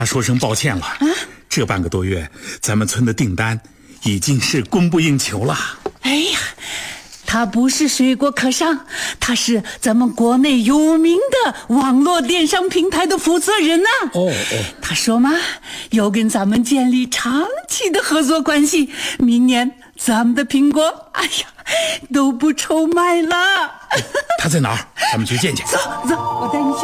说声抱歉了。这半个多月，咱们村的订单已经是供不应求了。 哎呀，他不是水果客商，他是咱们国内有名的网络电商平台的负责人呐。他说嘛，要跟咱们建立长期的合作关系，明年咱们的苹果，哎呀，都不愁卖了。 他在哪儿？咱们去见见。 走，我带你去。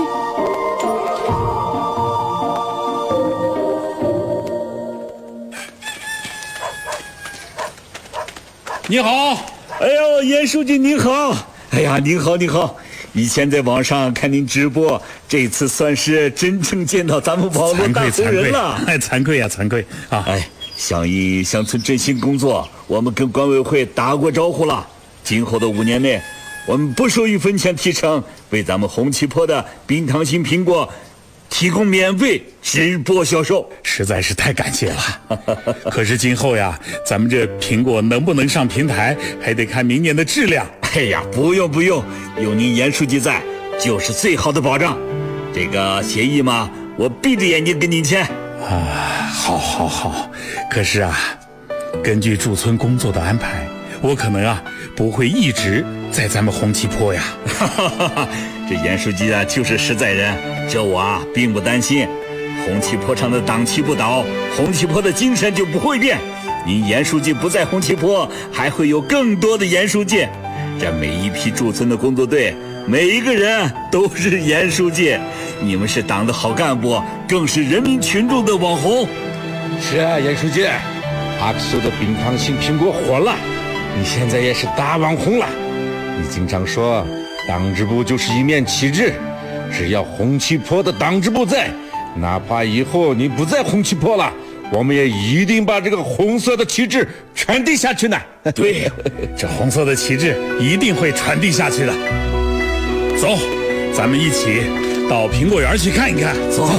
你好。 哎呦，严书记您好！哎呀，您好！以前在网上看您直播，这次算是真正见到咱们网络大红人了。 惭愧啊！ 响应乡村振兴工作，我们跟管委会打过招呼了。今后的5年内，我们不收1分钱提成，为咱们红旗坡的冰糖型苹果提供免费直播销售， 实在是太感谢了。可是今后呀，咱们这苹果能不能上平台，还得看明年的质量。 哎呀，不用，有您严书记在，就是最好的保障。这个协议嘛，我闭着眼睛跟您签。 好。可是啊，根据驻村工作的安排，我可能不会一直在咱们红旗坡呀。 这严书记就是实在人，这我并不担心。红旗坡上的党旗不倒，红旗坡的精神就不会变。您严书记不在红旗坡，还会有更多的严书记。这每一批驻村的工作队，每一个人都是严书记。你们是党的好干部，更是人民群众的网红。 是啊，严书记，阿克苏的冰糖型苹果火了，你现在也是大网红了。你经常说，党支部就是一面旗帜，只要红旗坡的党支部在，哪怕以后你不在红旗坡了，我们也一定把这个红色的旗帜传递下去呢。 对，这红色的旗帜一定会传递下去的。走，咱们一起到苹果园去看一看。走。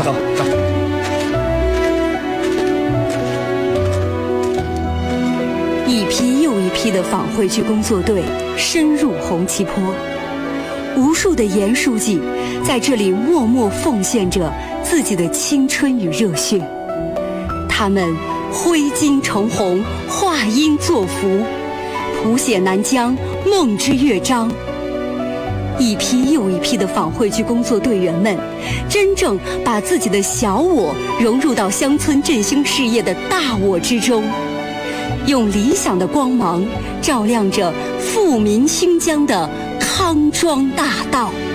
一批又一批的访汇区工作队深入红旗坡，无数的严书记在这里默默奉献着自己的青春与热血。他们挥金成红，画鹰作福，谱写南疆梦之乐章。一批又一批的访汇区工作队员们，真正把自己的小我融入到乡村振兴事业的大我之中，用理想的光芒照亮着富民兴疆的康庄大道。